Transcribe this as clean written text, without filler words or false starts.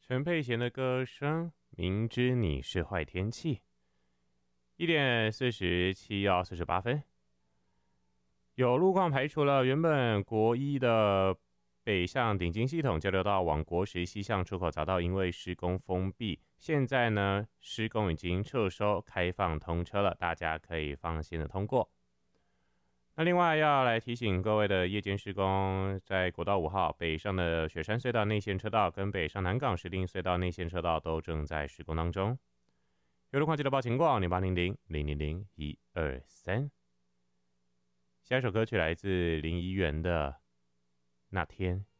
陈佩娴的歌声，明知你是坏天气。1:47要48分。有路况排除了原本国一的北向顶金系统交流道往国十西向出口匝道因为施工封闭，现在呢施工已经撤收，开放通车了，大家可以放心的通过。那另外要来提醒各位的夜间施工，在国道5号北上的雪山隧道内线车道跟北上南港石碇隧道内线车道都正在施工当中。有路况记得报情况0800-000-123。下一首歌曲来自林宜园的《那天